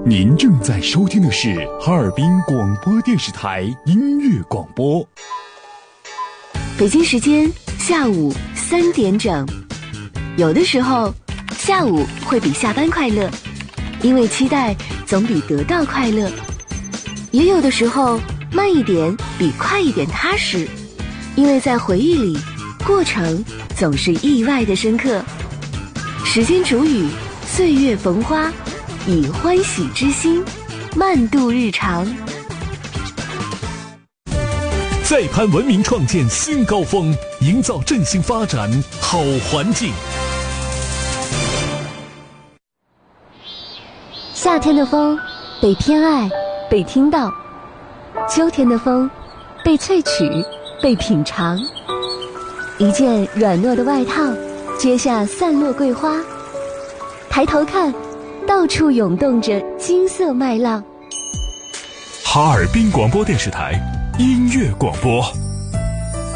您正在收听的是哈尔滨广播电视台音乐广播。 北京时间下午3点整。有的时候，下午会比下班快乐，因为期待总比得到快乐。也有的时候，慢一点比快一点踏实，因为在回忆里，过程总是意外的深刻。时间煮雨，岁月逢花，以欢喜之心慢度日常。 再攀文明创建新高峰，营造振兴发展好环境。 夏天的风被偏爱，被听到；秋天的风被萃取，被品尝。一件软糯的外套，接下散落桂花。抬头看，到处涌动着金色麦浪。 哈尔滨广播电视台音乐广播。